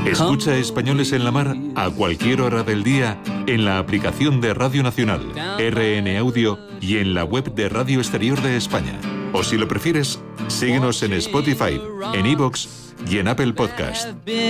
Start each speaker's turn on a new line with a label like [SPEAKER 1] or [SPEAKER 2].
[SPEAKER 1] Escucha Españoles en la Mar a cualquier hora del día en la aplicación de Radio Nacional, RN Audio y en la web de Radio Exterior de España. O si lo prefieres, síguenos en Spotify, en iVoox y en Apple Podcast.